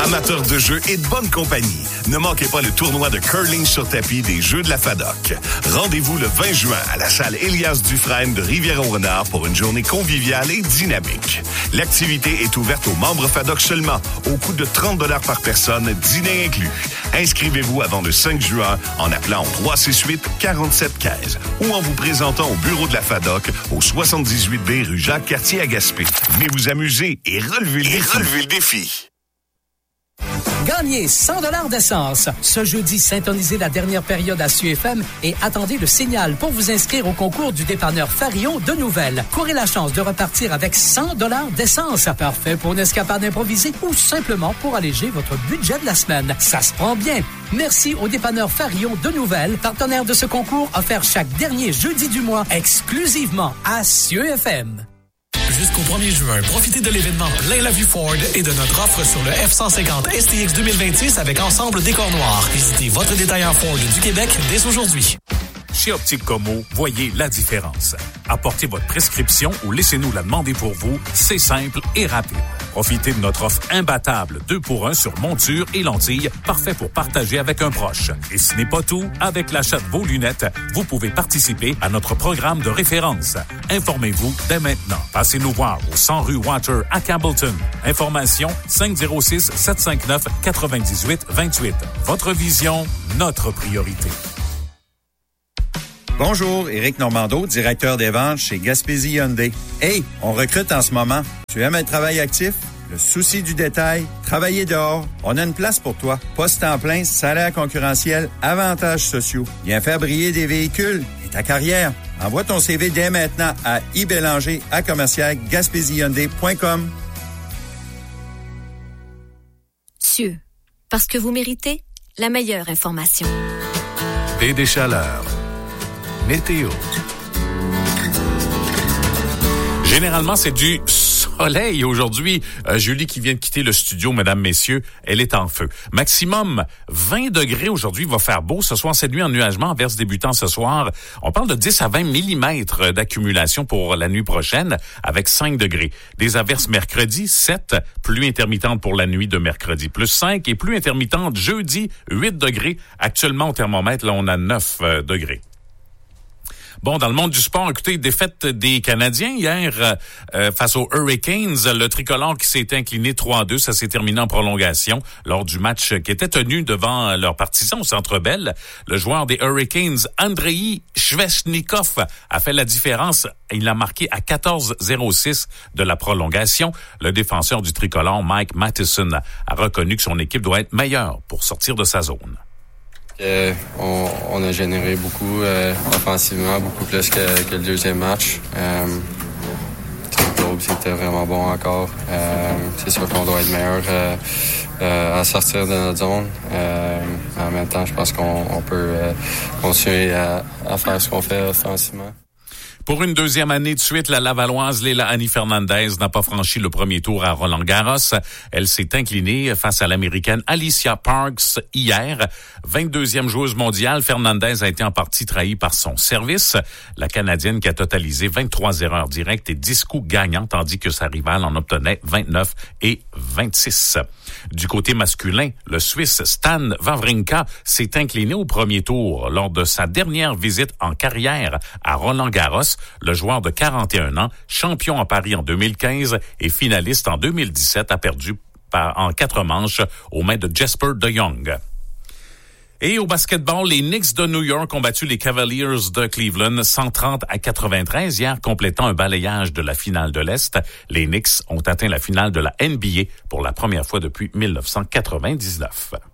Amateurs de jeux et de bonne compagnie, ne manquez pas le tournoi de curling sur tapis des Jeux de la FADOC. Rendez-vous le 20 juin à la salle Elias Dufresne de Rivière-au-Renard pour une journée conviviale et dynamique. L'activité est ouverte aux membres FADOC seulement, au coût de 30 $ par personne, dîner inclus. Inscrivez-vous avant le 5 juin en appelant au 368-4715 ou en vous présentant au bureau de la FADOC au 78B rue Jacques-Cartier à Gaspé. Venez vous amuser et relever le défi. Gagnez 100 $ d'essence. Ce jeudi, syntonisez la dernière période à CUFM et attendez le signal pour vous inscrire au concours du dépanneur Farion de Nouvelles. Courez la chance de repartir avec 100 $ d'essence. Parfait pour une escapade improvisée ou simplement pour alléger votre budget de la semaine. Ça se prend bien. Merci au dépanneur Farion de Nouvelles, partenaire de ce concours offert chaque dernier jeudi du mois exclusivement à CUFM. Jusqu'au 1er juin, profitez de l'événement Plein la vue Ford et de notre offre sur le F-150 STX 2026 avec ensemble décor noir. Visitez votre détaillant Ford du Québec dès aujourd'hui. Chez Optique Como, voyez la différence. Apportez votre prescription ou laissez-nous la demander pour vous. C'est simple et rapide. Profitez de notre offre imbattable 2 pour 1 sur monture et lentilles, parfait pour partager avec un proche. Et ce n'est pas tout, avec l'achat de vos lunettes, vous pouvez participer à notre programme de référence. Informez-vous dès maintenant. Passez-nous voir au 100 rue Water à Campbellton. Information 506-759-9828. Votre vision, notre priorité. Bonjour, Éric Normando, directeur des ventes chez Gaspésie Hyundai. Hey, on recrute en ce moment. Tu aimes un travail actif? Le souci du détail? Travailler dehors? On a une place pour toi. Poste en plein, salaire concurrentiel, avantages sociaux. Viens faire briller des véhicules et ta carrière. Envoie ton CV dès maintenant à ibélanger@gaspésiehyundai.com. CIeux, parce que vous méritez la meilleure information. Des chaleurs. Météo. Généralement, c'est du soleil aujourd'hui. Julie qui vient de quitter le studio, mesdames, messieurs, elle est en feu. Maximum 20 degrés aujourd'hui, va faire beau. Ce soir, cette nuit, ennuagement, averse débutant ce soir. On parle de 10 à 20 millimètres d'accumulation pour la nuit prochaine, avec 5 degrés. Des averses mercredi, 7. Pluie intermittente pour la nuit de mercredi, plus 5. Et pluie intermittente jeudi, 8 degrés. Actuellement, au thermomètre, là, on a 9 degrés. Bon, dans le monde du sport, écoutez, défaite des Canadiens hier face aux Hurricanes. Le tricolore qui s'est incliné 3-2, ça s'est terminé en prolongation lors du match qui était tenu devant leurs partisans au Centre Bell. Le joueur des Hurricanes, Andrei Svechnikov, a fait la différence. Il a marqué à 14-06 de la prolongation. Le défenseur du tricolore, Mike Matheson, a reconnu que son équipe doit être meilleure pour sortir de sa zone. On a généré beaucoup offensivement, beaucoup plus que le deuxième match. Le groupe, c'était vraiment bon encore. C'est sûr qu'on doit être meilleur à sortir de notre zone. En même temps, je pense qu'on peut continuer à faire ce qu'on fait offensivement. Pour une deuxième année de suite, la Lavalloise Leila Annie Fernandez n'a pas franchi le premier tour à Roland-Garros. Elle s'est inclinée face à l'Américaine Alicia Parks hier. 22e joueuse mondiale, Fernandez a été en partie trahie par son service. La Canadienne qui a totalisé 23 erreurs directes et 10 coups gagnants, tandis que sa rivale en obtenait 29 et 26. Du côté masculin, le Suisse Stan Wawrinka s'est incliné au premier tour lors de sa dernière visite en carrière à Roland-Garros. Le joueur de 41 ans, champion en Paris en 2015 et finaliste en 2017, a perdu en 4 manches aux mains de Jesper de Jong. Et au basketball, les Knicks de New York ont battu les Cavaliers de Cleveland 130-93 hier, complétant un balayage de la finale de l'Est. Les Knicks ont atteint la finale de la NBA pour la première fois depuis 1999.